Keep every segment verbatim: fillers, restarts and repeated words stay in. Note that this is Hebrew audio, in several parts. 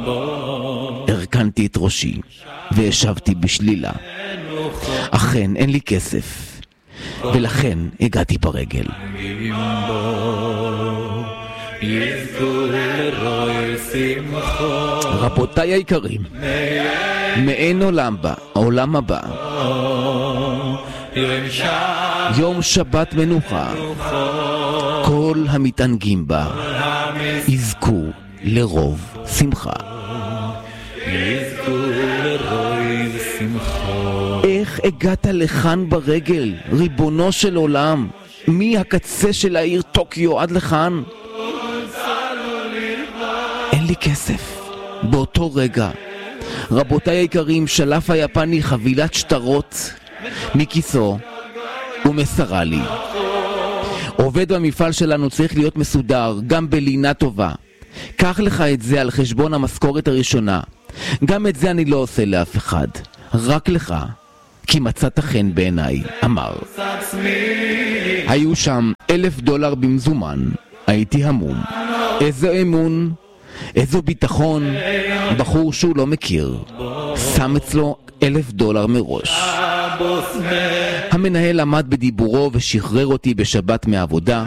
הרכנתי את ראשי וישבתי בשלילה. אכן אין לי כסף, ולכן הגעתי ברגל. רבותיי היקרים, מעין עולם בא, העולם הבא, יום שבת מנוחה, כל המתענגים בה יזכו לרוב שמחה. איך הגעת לכאן ברגל, ריבונו של עולם? מהקצה של העיר טוקיו עד לכאן? אין לי כסף. באותו רגע, רבותיי היקרים, שלף היפני חבילת שטרות מכיסו ומסרה לי. עובד במפעל שלנו צריך להיות מסודר, גם בלינה טובה. קח לך את זה על חשבון המשכורת הראשונה. גם את זה אני לא עושה לאף אחד, רק לך, כי מצאת חן בעיניי, אמר. היו שם אלף דולר במזומן. הייתי המום. איזה אמון, איזו ביטחון. בחור שהוא לא מכיר שם אצלו אלף דולר מראש. המנהל עמד בדיבורו ושחרר אותי בשבת מעבודה.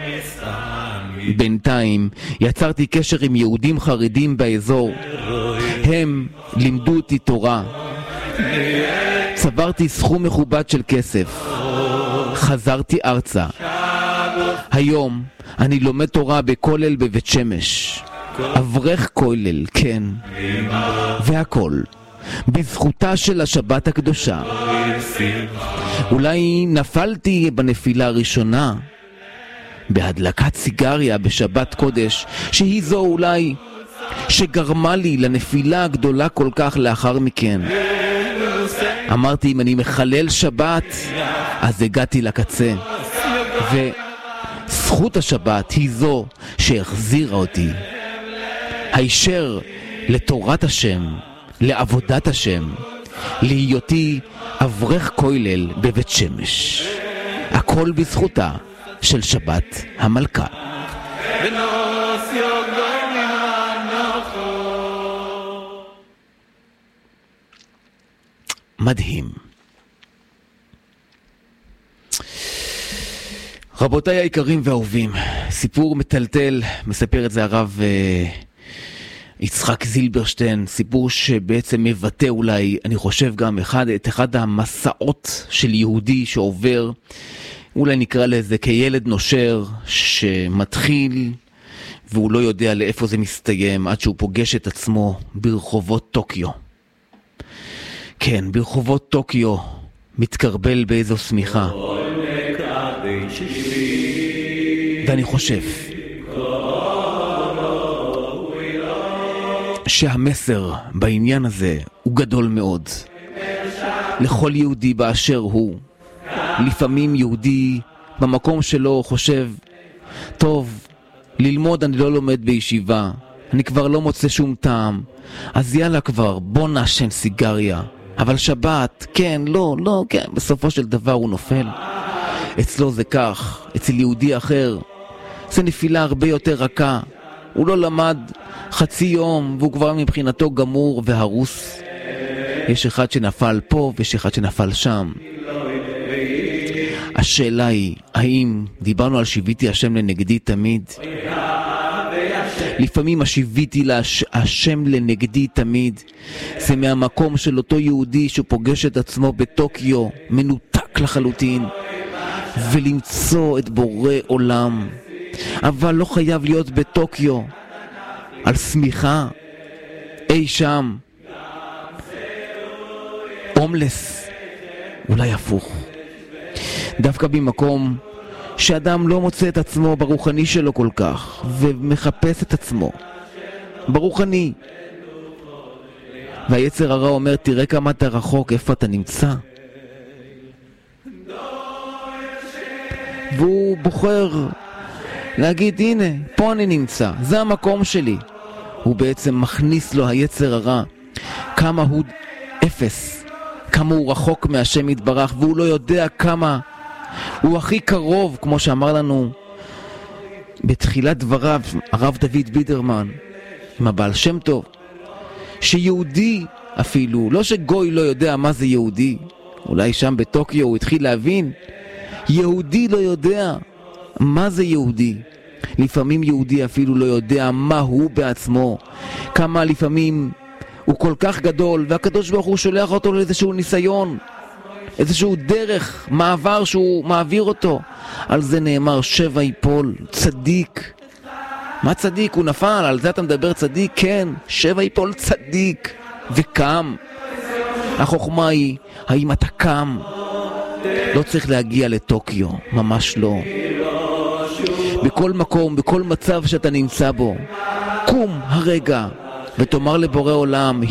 בינתיים יצרתי קשר עם יהודים חרדים באזור. הם לימדו אותי תורה. צברתי סכום מכובד של כסף. חזרתי ארצה. היום אני לומד תורה בכולל בבית שמש. אברך כולל, כן. והכל בזכותה של השבת הקדושה. אולי נפלתי בנפילה הראשונה בהדלקת סיגריה בשבת קודש, שהיא זו אולי שגרמה לי לנפילה הגדולה כל כך לאחר מכן. אמרתי, אם אני מחלל שבת, אז הגעתי לקצה. וזכות השבת היא זו שהחזירה אותי הישר לתורת השם, לעבודת השם, להיותי אברך כולל בבית שמש. הכל בזכותה של שבת המלכה. מדהים. רבותיי היקרים ואהובים, סיפור מטלטל, מספר את זה הרב אה, יצחק זילברשטיין, סיפור שבעצם מבטא אולי, אני חושב גם אחד, את אחד המסעות של יהודי שעובר, אולי נקרא לזה כילד נושר שמתחיל והוא לא יודע לאיפה זה מסתיים עד שהוא פוגש את עצמו ברחובות טוקיו. כן, ברחובות טוקיו מתקרבל באיזו סמיכה. ואני חושב שהמסר בעניין הזה הוא גדול מאוד. לכל יהודי באשר הוא. לפעמים יהודי במקום שלו חושב, טוב, ללמוד אני לא לומד בישיבה, אני כבר לא מוצא שום טעם, אז יאללה כבר, בוא נעשן סיגריה. אבל שבת, כן, לא, לא, כן, בסופו של דבר הוא נופל. אצלו זה כך, אצל יהודי אחר זה נפילה הרבה יותר רכה. הוא לא למד חצי יום והוא כבר מבחינתו גמור והרוס. יש אחד שנפל פה ויש אחד שנפל שם. השאלה היא, האם דיברנו על שיביתי השם לנגדי תמיד? לפעמים השיביתי השם לנגדי תמיד זה מהמקום של אותו יהודי שפוגש את עצמו בטוקיו, מנותק לחלוטין, ולמצוא את בורא עולם. אבל לא חייב להיות בטוקיו, על סמיכה, אי שם, הומלס, אולי הפוך. דווקא במקום שאדם לא מוצא את עצמו ברוחני שלו כל כך, ומחפש את עצמו ברוחני, והיצר הרע אומר, תראה כמה אתה רחוק, איפה אתה נמצא? והוא בוחר להגיד, הנה, פה אני נמצא, זה המקום שלי. הוא בעצם מכניס לו היצר הרע כמה הוא אפס, כמה הוא רחוק מהשם יתברך, והוא לא יודע כמה הוא הכי קרוב, כמו שאמר לנו בתחילת דבריו הרב דוד בידרמן עם הבעל שם טוב. שיהודי אפילו, לא שגוי לא יודע מה זה יהודי, אולי שם בטוקיו הוא התחיל להבין, יהודי לא יודע מה זה יהודי. לפעמים יהודי אפילו לא יודע מה הוא בעצמו, כמה לפעמים הוא כל כך גדול, והקדוש ברוך הוא שולח אותו לאיזשהו ניסיון, איזשהו דרך, מעבר שהוא מעביר אותו. על זה נאמר שבע יפול, צדיק. מה צדיק? הוא נפל, על זה אתה מדבר צדיק? כן, שבע יפול צדיק וקם. החוכמה היא, האם אתה קם? לא צריך להגיע לטוקיו, ממש לא. בכל מקום, בכל מצב שאתה נמצא בו, קום הרגע ותאמר לבורא עולם,